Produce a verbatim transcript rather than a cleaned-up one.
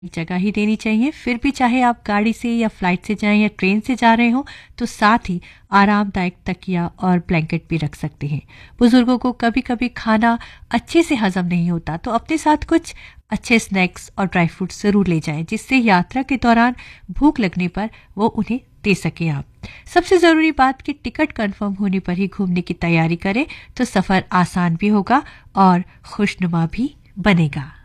जगह ही देनी चाहिए। फिर भी चाहे आप गाड़ी से या फ्लाइट से जाएं या ट्रेन से जा रहे हो तो साथ ही आरामदायक तकिया और ब्लैंकेट भी रख सकते हैं। बुजुर्गों को कभी कभी खाना अच्छे से हजम नहीं होता तो अपने साथ कुछ अच्छे स्नैक्स और ड्राई फ्रूट्स जरूर ले जाएं, जिससे यात्रा के दौरान भूख लगने पर वो उन्हें दे सके। आप सबसे जरूरी बात कि टिकट कंफर्म होने पर ही घूमने की तैयारी करें तो सफर आसान भी होगा और खुशनुमा भी बनेगा।